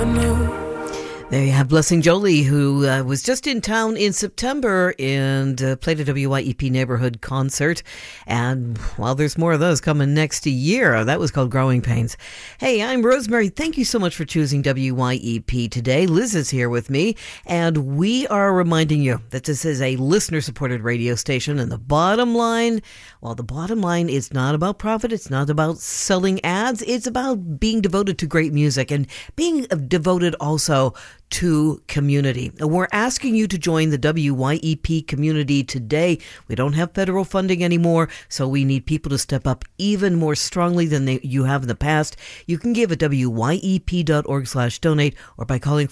There you have Blessing Jolie, who was just in town in September and played a WYEP neighborhood concert. And, well, there's more of those coming next year. That was called Growing Pains. Hey, I'm Rosemary. Thank you so much for choosing WYEP today. Liz is here with me, and we are reminding you that this is a listener-supported radio station. And the bottom line, well, the bottom line is not about profit. It's not about selling ads. It's about being devoted to great music and being devoted also to community. We're asking you to join the WYEP community today. We don't have federal funding anymore, so we need people to step up even more strongly than you have in the past. You can give at wyep.org/donate or by calling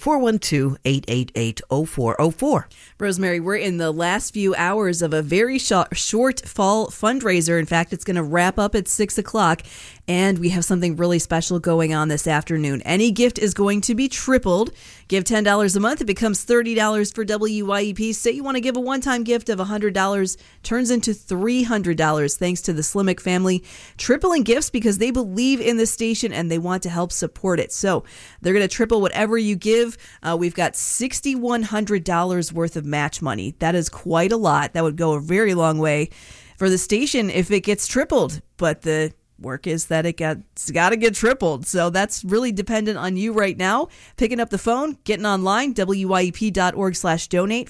412-888-0404. Rosemary, we're in the last few hours of a very short fall fundraiser. In fact, it's going to wrap up at 6 o'clock, and we have something really special going on this afternoon. Any gift is going to be tripled. Give $10 a month, it becomes $30 for WYEP. Say you want to give a one-time gift of $100, turns into $300 thanks to the Slimmick family, tripling gifts because they believe in the station and they want to help support it. So they're going to triple whatever you give. We've got $6,100 worth of match money. That is quite a lot. That would go a very long way for the station if it gets tripled. But the work is that it's got to get tripled. So that's really dependent on you right now. Picking up the phone, getting online, wyep.org/donate,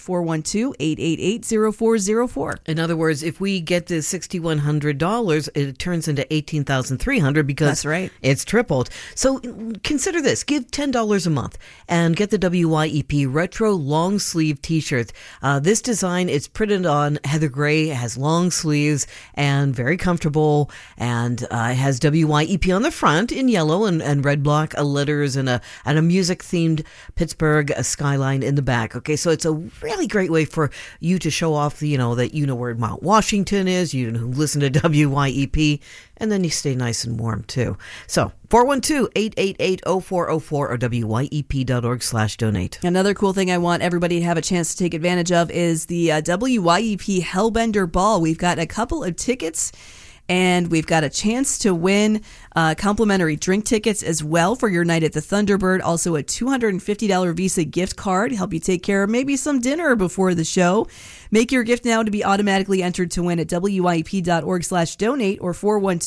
412-888-0404. In other words, if we get the $6,100, it turns into $18,300 because that's right. It's tripled. So consider this. Give $10 a month and get the WYEP Retro Long Sleeve T-shirt. This design is printed on heather gray. It has long sleeves and very comfortable, and it has WYEP on the front in yellow and red block letters and a music-themed Pittsburgh skyline in the back. Okay, so it's a really great way for you to show off, that you know where Mount Washington is, you listen to WYEP, and then you stay nice and warm, too. So 412-888-0404 or wyep.org/donate. Another cool thing I want everybody to have a chance to take advantage of is the WYEP Hellbender Ball. We've got a couple of tickets, and we've got a chance to win complimentary drink tickets as well for your night at the Thunderbird. Also a $250 Visa gift card to help you take care of maybe some dinner before the show. Make your gift now to be automatically entered to win at wyep.org/donate or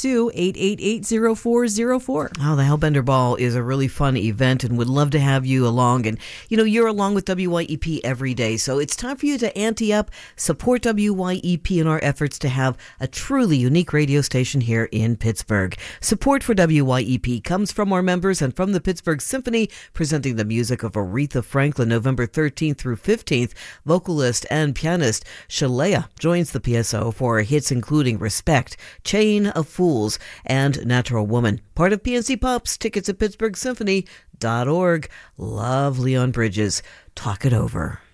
412-888-0404. Oh, the Hellbender Ball is a really fun event and would love to have you along. And, you're along with WYEP every day. So it's time for you to ante up, support WYEP in our efforts to have a truly unique radio station here in Pittsburgh. Support for WYEP comes from our members and from the Pittsburgh Symphony, presenting the music of Aretha Franklin November 13th through 15th. Vocalist and pianist Shalea joins the PSO for hits including Respect, Chain of Fools, and Natural Woman. Part of PNC Pops. Tickets at pittsburghsymphony.org. Love Leon Bridges. Talk it over.